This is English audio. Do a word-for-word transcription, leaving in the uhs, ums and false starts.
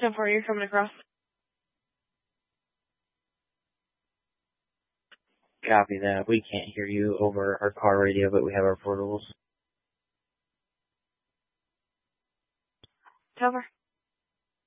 ten four, you're coming across. Copy that. We can't hear you over our car radio, but we have our portables. Over.